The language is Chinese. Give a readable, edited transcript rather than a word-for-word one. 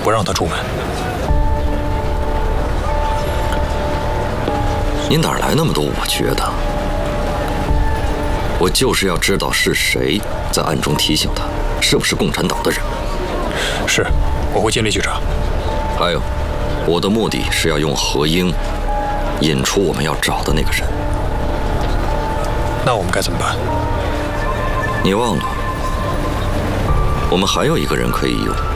不让他出门。 你哪来那么多我觉得？我就是要知道是谁在暗中提醒他，是不是共产党的人。 是，我会尽力去查。 还有，我的目的是要用何英引出我们要找的那个人。 那我们该怎么办？ 你忘了，我们还有一个人可以用。